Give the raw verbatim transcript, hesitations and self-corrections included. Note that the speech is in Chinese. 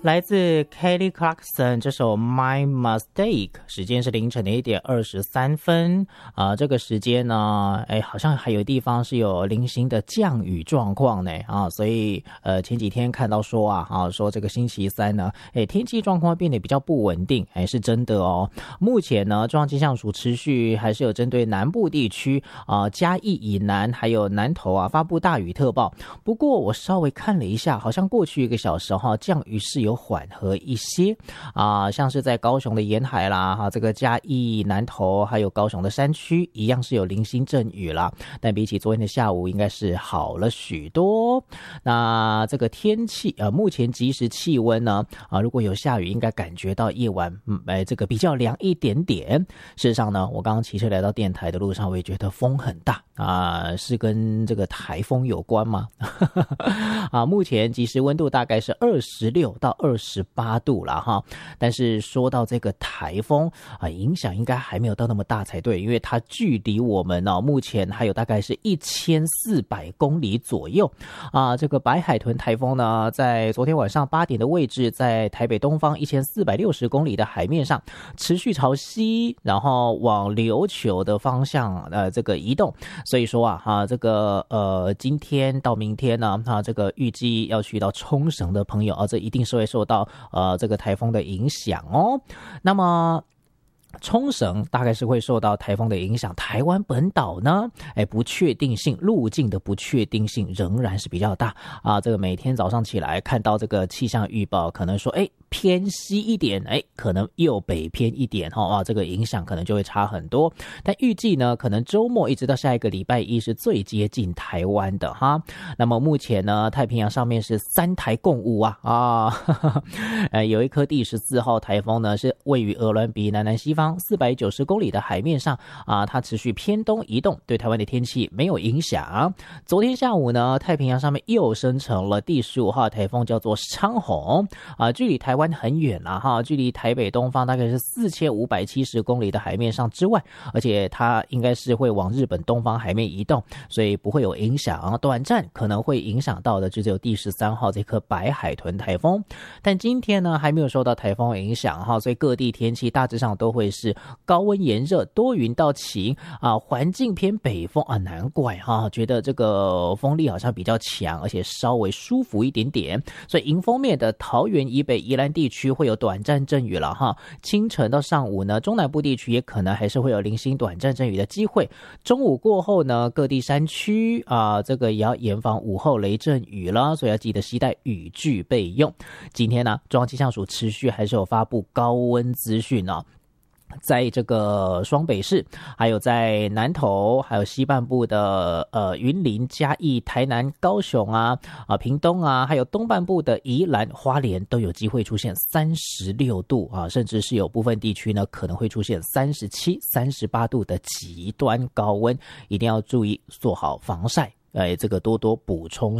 来自 Kelly Clarkson 这首 My Mistake， 时间是凌晨的一点二十三分啊、呃，这个时间呢，哎，好像还有地方是有零星的降雨状况呢啊，所以呃前几天看到说啊啊说这个星期三呢，哎天气状况变得比较不稳定，哎是真的哦。目前呢，中央气象署持续还是有针对南部地区啊、呃、嘉义以南还有南投啊发布大雨特报。不过我稍微看了一下，好像过去一个小时哈、啊、降雨是有缓和一些啊、呃，像是在高雄的沿海啦哈，这个嘉义、南投还有高雄的山区一样是有零星阵雨啦，但比起昨天的下午应该是好了许多。那这个天气呃，目前即时气温呢啊、呃，如果有下雨，应该感觉到夜晚嗯哎这个比较凉一点点。事实上呢，我刚刚骑车来到电台的路上，我也觉得风很大啊、呃，是跟这个台风有关吗？啊，目前即时温度大概是二十六到二十八度啦哈，但是说到这个台风啊，影响应该还没有到那么大才对，因为它距离我们呢、哦，目前还有大概是一千四百公里左右啊。这个白海豚台风呢，在昨天晚上八点的位置，在台北东方一千四百六十公里的海面上持续朝西，然后往琉球的方向呃这个移动，所以说啊哈、啊、这个呃今天到明天呢哈、啊、这个预计要去到冲绳的朋友啊，这一定是会受到呃这个台风的影响哦。那么冲绳大概是会受到台风的影响，台湾本岛呢，哎，不确定性路径的不确定性仍然是比较大啊。这个每天早上起来看到这个气象预报，可能说哎偏西一点，哎，可能又北偏一点哈、哦、啊，这个影响可能就会差很多。但预计呢，可能周末一直到下一个礼拜一是最接近台湾的哈。那么目前呢，太平洋上面是三台共舞啊啊，呵呵呃，有一颗第十四号台风呢是位于鹅銮鼻南南西方四百九十公里的海面上啊，它持续偏东移动，对台湾的天气没有影响。昨天下午呢，太平洋上面又生成了第十五号台风，叫做昌鸿啊，距离台湾很远啦哈，距离台北东方大概是四千五百七十公里的海面上之外，而且它应该是会往日本东方海面移动，所以不会有影响。短暂可能会影响到的就只有第十三号这颗白海豚台风，但今天呢还没有受到台风影响哈，所以各地天气大致上都会是高温炎热，多云到晴啊，环境偏北风啊，难怪哈，觉得这个风力好像比较强，而且稍微舒服一点点。所以迎风面的桃园以北、宜兰地区会有短暂阵雨了哈。清晨到上午呢，中南部地区也可能还是会有零星短暂阵雨的机会。中午过后呢，各地山区啊，这个也要严防午后雷阵雨了，所以要记得携带雨具备用。今天呢，中央气象署持续还是有发布高温资讯呢、哦。在这个双北市，还有在南投，还有西半部的呃云林、嘉义、台南、高雄啊啊屏东啊，还有东半部的宜兰、花莲都有机会出现三十六度啊，甚至是有部分地区呢可能会出现三十七、三十八度的极端高温，一定要注意做好防晒，哎，这个多多补充